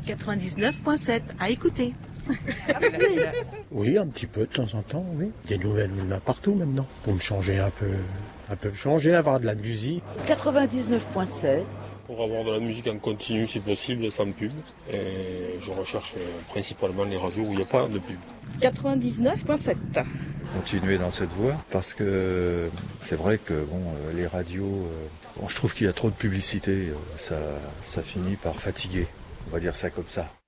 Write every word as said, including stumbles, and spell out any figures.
quatre-vingt-dix-neuf virgule sept à écouter. Oui, un petit peu de temps en temps, oui. Des nouvelles, il y en a partout maintenant. Pour me changer un peu, un peu changer, avoir de la musique. quatre-vingt-dix-neuf virgule sept. Pour avoir de la musique en continu si possible, sans pub. Et je recherche principalement les radios où il n'y a pas de pub. quatre-vingt-dix-neuf virgule sept. Continuer dans cette voie parce que c'est vrai que bon, les radios, bon, je trouve qu'il y a trop de publicité, ça, ça finit par fatiguer, on va dire ça comme ça.